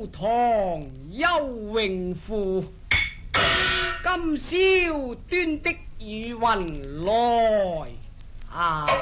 堂幽榮符，今宵端的雨雲來啊！